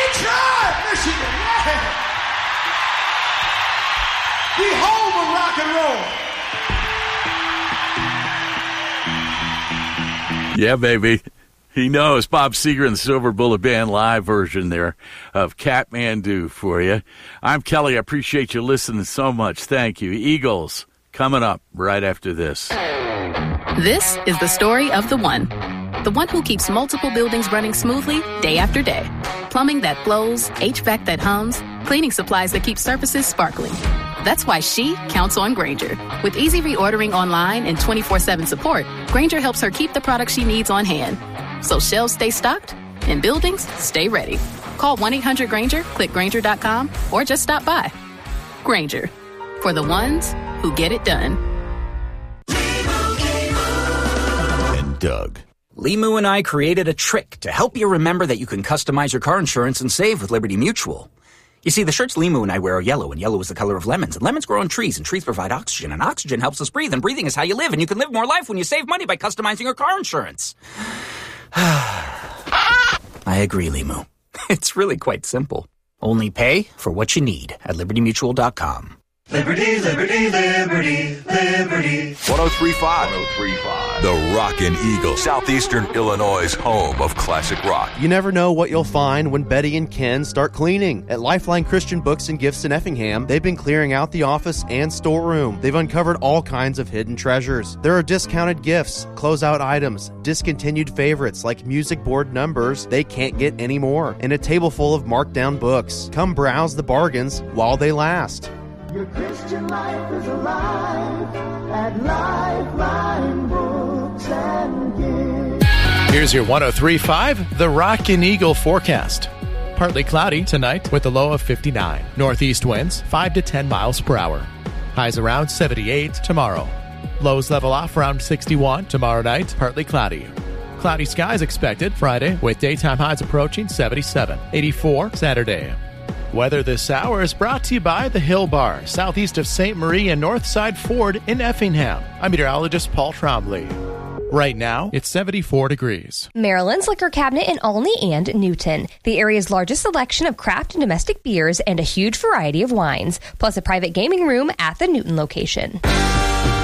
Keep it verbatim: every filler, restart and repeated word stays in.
Detroit, Michigan, yeah. The home of rock and roll. Yeah, baby. He knows. Bob Seger and the Silver Bullet Band live version there of Kathmandu for you. I'm Kelly. I appreciate you listening so much. Thank you. Eagles coming up right after this. This is the story of the one. The one who keeps multiple buildings running smoothly day after day. Plumbing that flows, H V A C that hums, cleaning supplies that keep surfaces sparkling. That's why she counts on Grainger. With easy reordering online and twenty-four seven support, Grainger helps her keep the products she needs on hand. So shelves stay stocked and buildings stay ready. Call one eight hundred Grainger, click Grainger dot com, or just stop by. Grainger, for the ones who get it done. And Doug. Limu and I created a trick to help you remember that you can customize your car insurance and save with Liberty Mutual. You see, the shirts Limu and I wear are yellow, and yellow is the color of lemons, and lemons grow on trees, and trees provide oxygen, and oxygen helps us breathe, and breathing is how you live, and you can live more life when you save money by customizing your car insurance. I agree, Limu. It's really quite simple. Only pay for what you need at liberty mutual dot com. Liberty, liberty, liberty, liberty. one oh three point five. one oh three point five. The Rockin' Eagle, Southeastern Illinois' home of classic rock. You never know what you'll find when Betty and Ken start cleaning. At Lifeline Christian Books and Gifts in Effingham, they've been clearing out the office and storeroom. They've uncovered all kinds of hidden treasures. There are discounted gifts, closeout items, discontinued favorites like music board numbers they can't get anymore, and a table full of marked down books. Come browse the bargains while they last. Your Christian life is alive at Lifeline Books and Gifts. Here's your one oh three point five, the Rockin' Eagle forecast. Partly cloudy tonight with a low of fifty-nine. Northeast winds five to ten miles per hour. Highs around seventy-eight tomorrow. Lows level off around sixty-one tomorrow night, partly cloudy. Cloudy skies expected Friday with daytime highs approaching seventy-seven. eighty-four Saturday. Weather this hour is brought to you by the Hill Bar, southeast of Saint Marie and Northside Ford in Effingham. I'm meteorologist Paul Trombley. Right now, it's seventy-four degrees. Maryland's Liquor Cabinet in Olney and Newton. The area's largest selection of craft and domestic beers and a huge variety of wines, plus a private gaming room at the Newton location.